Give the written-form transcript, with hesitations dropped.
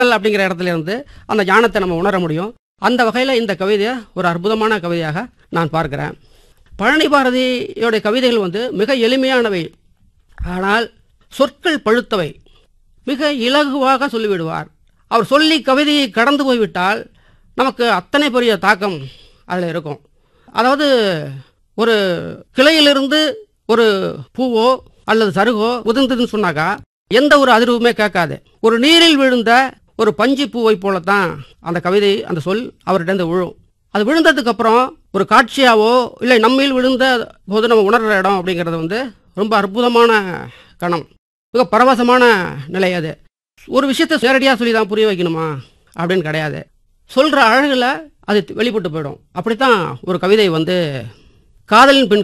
அப்படிங்கிற இடத்துல இருந்து அந்த ஞானத்தை நம்ம உணர முடியும். அந்த வகையில் இந்த கவிதையை ஒரு அற்புதமான கவிதையாக நான் பார்க்கிறேன். பழனி பாரதியோடைய கவிதைகள் மிக எளிமையானவை, ஆனால் சொற்கள் பழுத்தவை. மிக இலகுவாக சொல்லிவிடுவார். அவர் சொல்லி கவிதையை கடந்து போய்விட்டால் நமக்கு அத்தனை பெரிய தாக்கம் அதில் இருக்கும். அதாவது ஒரு கிளையிலிருந்து ஒரு பூவோ அல்லது சருகோ உதிர்ந்ததுன்னு சொன்னாக்கா எந்த ஒரு அதிர்வுமே கேட்காது. ஒரு நீரில் விழுந்த ஒரு பஞ்சு பூவை போலத்தான் அந்த கவிதை, அந்த சொல் அவர்கிட்ட விழும். அது விழுந்ததுக்கு அப்புறம் ஒரு காட்சியாவோ இல்லை நம்மில் விழுந்த போது நம்ம உணர்கிற இடம் அப்படிங்கிறது ரொம்ப அற்புதமான கணம், மிக பரவசமான நிலை. அது ஒரு விஷயத்தை நேரடியாக சொல்லி தான் புரிய வைக்கணுமா அப்படின்னு கிடையாது. சொல்கிற அழகில் அது வெளிப்பட்டு போயிடும். அப்படித்தான் ஒரு கவிதை காதலின் பின்